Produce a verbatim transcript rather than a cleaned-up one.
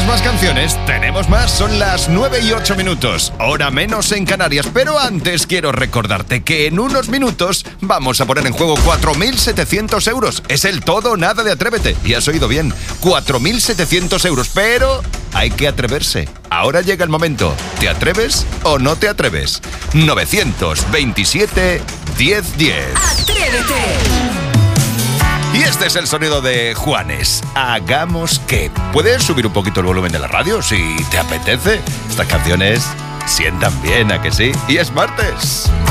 ¿Quieres más canciones? Tenemos más, son las nueve y ocho minutos, hora menos en Canarias. Pero antes quiero recordarte que en unos minutos vamos a poner en juego cuatro mil setecientos euros. Es el todo o nada de Atrévete. Y has oído bien, cuatro mil setecientos euros, pero hay que atreverse. Ahora llega el momento. ¿Te atreves o no te atreves? novecientos veintisiete, diez diez. ¡Atrévete! Y este es el sonido de Juanes. Hagamos que. ¿Puedes subir un poquito el volumen de la radio si te apetece? Estas canciones sientan bien, ¿a que sí? Y es martes.